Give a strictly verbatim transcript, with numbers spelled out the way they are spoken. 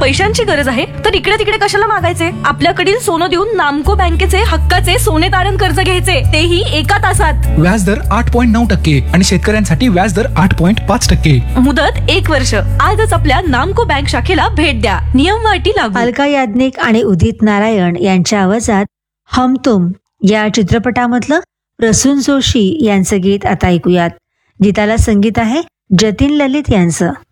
पैशांची गरज आहे तर इकडे तिकडे कशाला मागायचे? आपल्याकडील सोनं देऊन नामको बँकेचे हक्काचे सोने तारण कर्ज घ्यायचे, तेही एका तासात. व्याजदर आठ पॉईंट नऊ टक्के आणि शेतकऱ्यांसाठी व्याजदर आठ पॉईंट पाच टक्के. मुदत एक वर्ष. आजच आपल्या नामको बँक शाखेला भेट द्या. नियम व अटी लागू. अलका याज्ञिक आणि उदित नारायण यांच्या आवाजात हम तुम या चित्रपटामधलं प्रसून जोशी यांचं गीत आता ऐकूयात. गीताला संगीत आहे जतीन ललित यांचं.